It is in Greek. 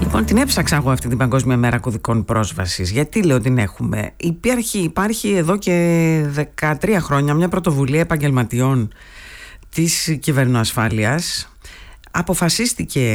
Λοιπόν, την έψαξα εγώ αυτή την Παγκόσμια Μέρα Κωδικών Πρόσβασης. Γιατί λέω την έχουμε? Υπάρχει εδώ και 13 χρόνια μια πρωτοβουλία επαγγελματιών της κυβερνοασφάλειας. Αποφασίστηκε